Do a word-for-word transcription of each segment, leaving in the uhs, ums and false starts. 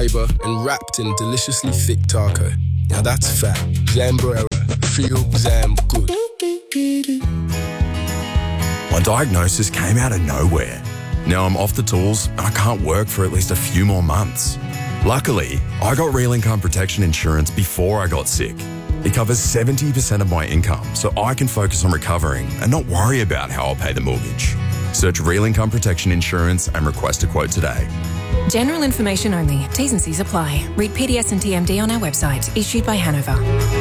flavour and wrapped in deliciously thick taco. Now that's fat. Zambrera. Feel Zam good. My diagnosis came out of nowhere. Now I'm off the tools and I can't work for at least a few more months. Luckily, I got Real Income Protection Insurance before I got sick. It covers seventy percent of my income, so I can focus on recovering and not worry about how I'll pay the mortgage. Search Real Income Protection Insurance and request a quote today. General information only. T's and C's apply. Read P D S and T M D on our website. Issued by Hanover.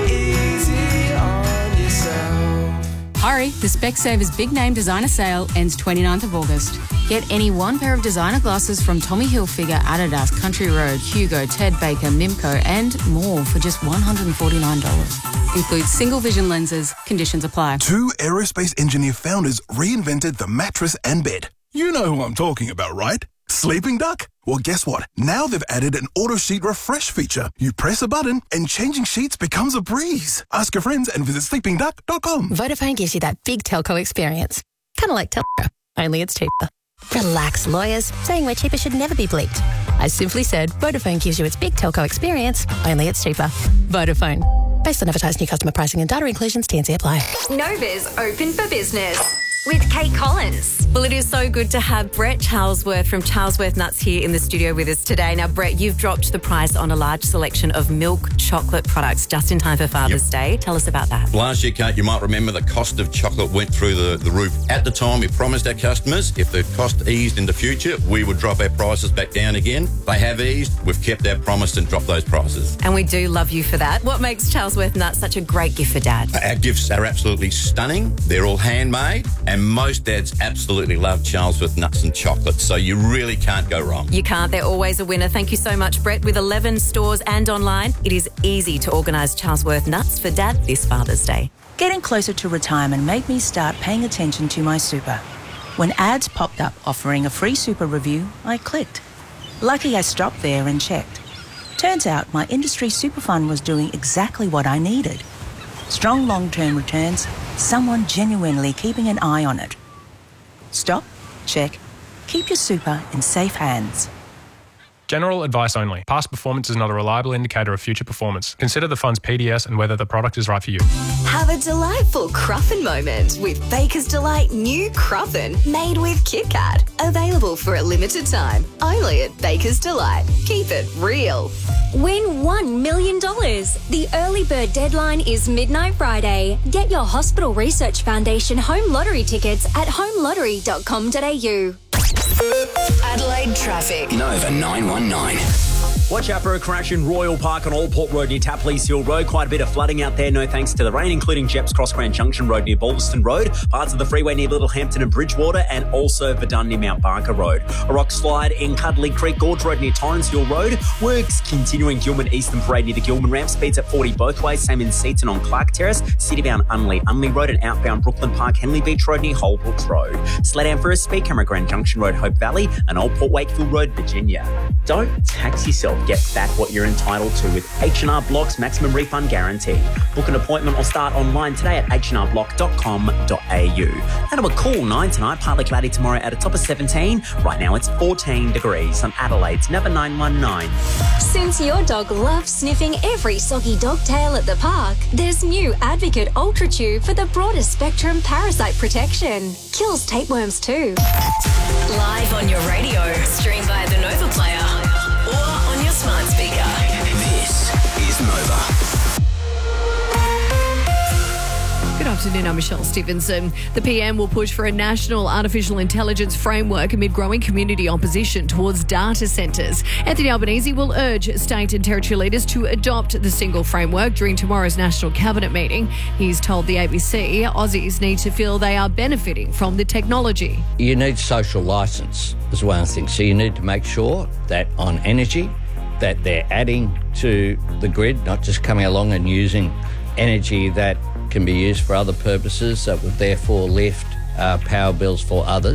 Easy on yourself. Hurry, the Specsavers Big Name Designer Sale ends twenty-ninth of August. Get any one pair of designer glasses from Tommy Hilfiger, Adidas, Country Road, Hugo, Ted Baker, Mimco and more for just one hundred forty-nine dollars. Includes single vision lenses. Conditions apply. Two aerospace engineer founders reinvented the mattress and bed. You know who I'm talking about, right? Sleeping Duck? Well, guess what? Now they've added an auto sheet refresh feature. You press a button and changing sheets becomes a breeze. Ask your friends and visit sleeping duck dot com. Vodafone gives you that big telco experience. Kind of like telco, only it's cheaper. Relax, lawyers. Saying we're cheaper should never be bleeped. I simply said Vodafone gives you its big telco experience, only it's cheaper. Vodafone. Based on advertised new customer pricing and data inclusions, T and C apply. Nova's open for business with Kate Collins. Well, it is so good to have Brett Charlesworth from Charlesworth Nuts here in the studio with us today. Now, Brett, you've dropped the price on a large selection of milk chocolate products just in time for Father's yep. Day. Tell us about that. Last year, Kate, you might remember the cost of chocolate went through the, the roof. At the time, we promised our customers if the cost eased in the future, we would drop our prices back down again. They have eased. We've kept our promise and dropped those prices. And we do love you for that. What makes Charlesworth Nuts such a great gift for Dad? Our gifts are absolutely stunning. They're all handmade. And most dads absolutely love Charlesworth Nuts and chocolate, so you really can't go wrong. You can't. They're always a winner. Thank you so much, Brett. With eleven stores and online, it is easy to organise Charlesworth Nuts for Dad this Father's Day. Getting closer to retirement made me start paying attention to my super. When ads popped up offering a free super review, I clicked. Lucky I stopped there and checked. Turns out my industry super fund was doing exactly what I needed. Strong long-term returns, someone genuinely keeping an eye on it. Stop, check, keep your super in safe hands. General advice only. Past performance is not a reliable indicator of future performance. Consider the fund's P D S and whether the product is right for you. Have a delightful Cruffin moment with Baker's Delight new Cruffin made with Kit Kat. Available for a limited time, only at Baker's Delight. Keep it real. Win one million dollars. The early bird deadline is midnight Friday. Get your Hospital Research Foundation home lottery tickets at home lottery dot com dot a u. Adelaide traffic. Nova nine one nine. Watch out for a crash in Royal Park on Allport Road near Tapley's Hill Road. Quite a bit of flooding out there, no thanks to the rain, including Jeps Cross Grand Junction Road near Balston Road, parts of the freeway near Littlehampton and Bridgewater, and also Verdun near Mount Barker Road. A rock slide in Cuddly Creek Gorge Road near Torrens Hill Road. Works continuing Gilman Eastern Parade near the Gilman ramp. Speeds at forty both ways. Same in Seaton on Clark Terrace. Citybound Unley Unley Road and outbound Brooklyn Park Henley Beach Road near Holbrooks Road. Slow down for a speed camera Grand Junction Road Hope Valley and Old Port Wakefield Road Virginia. Don't tax yourself. Get back what you're entitled to with H and R Block's maximum refund guarantee. Book an appointment or start online today at h and r block dot com dot a u. And have a cool night tonight, partly cloudy tomorrow at a top of seventeen. Right now it's fourteen degrees on Adelaide's Nova nine one nine. Since your dog loves sniffing every soggy dog tail at the park, there's new Advocate Ultra Chew for the broadest spectrum parasite protection. Kills tapeworms too. Live on your radio, stream via the Nova Player or on your smart speaker. This is Nova. Good afternoon, I'm Michelle Stevenson. The P M will push for a national artificial intelligence framework amid growing community opposition towards data centres. Anthony Albanese will urge state and territory leaders to adopt the single framework during tomorrow's National Cabinet meeting. He's told the A B C Aussies need to feel they are benefiting from the technology. You need social licence as one thing, so you need to make sure that on energy, that they're adding to the grid, not just coming along and using energy that can be used for other purposes that would therefore lift uh, power bills for others.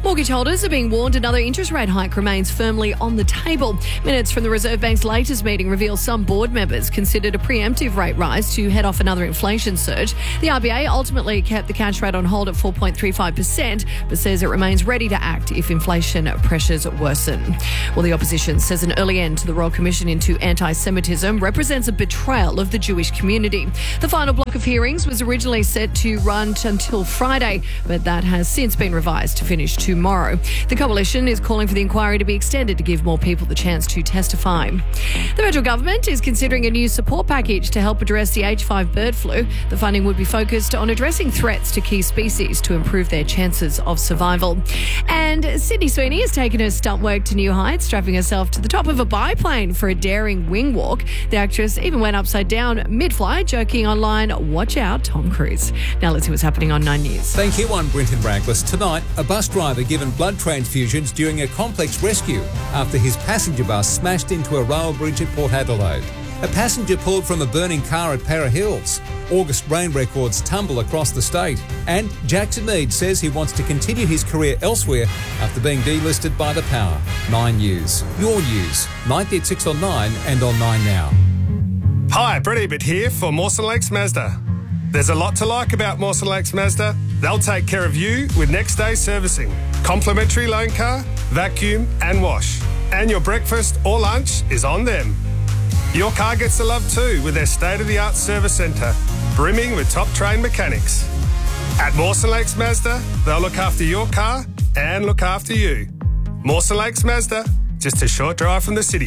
Mortgage holders are being warned another interest rate hike remains firmly on the table. Minutes from the Reserve Bank's latest meeting reveal some board members considered a preemptive rate rise to head off another inflation surge. The R B A ultimately kept the cash rate on hold at four point three five percent, but says it remains ready to act if inflation pressures worsen. Well, the opposition says an early end to the Royal Commission into anti-Semitism represents a betrayal of the Jewish community. The final block of hearings was originally set to run until Friday, but that has since been revised to finish tomorrow. The coalition is calling for the inquiry to be extended to give more people the chance to testify. The federal government is considering a new support package to help address the H five bird flu. The funding would be focused on addressing threats to key species to improve their chances of survival. And Sydney Sweeney has taken her stunt work to new heights, strapping herself to the top of a biplane for a daring wing walk. The actress even went upside down mid-flight, joking online, "Watch out, Tom Cruise." Now let's see what's happening on Nine News. Thank you, I'm Brenton Braglis. Tonight, a bus driver given blood transfusions during a complex rescue after his passenger bus smashed into a rail bridge at Port Adelaide. A passenger pulled from a burning car at Para Hills. August rain records tumble across the state. And Jackson Mead says he wants to continue his career elsewhere after being delisted by the Power. Nine News. Your news. ninety at six on Nine and on Nine Now. Hi, Brett Ebert here for Mawson Lakes Mazda. There's a lot to like about Mawson Lakes Mazda. They'll take care of you with next day servicing, complimentary loan car, vacuum and wash. And your breakfast or lunch is on them. Your car gets the love too with their state-of-the-art service centre, brimming with top-trained mechanics. At Mawson Lakes Mazda, they'll look after your car and look after you. Mawson Lakes Mazda, just a short drive from the city.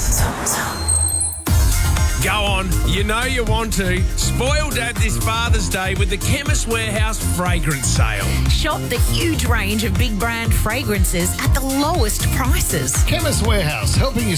Go on, you know you want to. Spoil Dad this Father's Day with the Chemist Warehouse fragrance sale. Shop the huge range of big brand fragrances at the lowest prices. Chemist Warehouse, helping you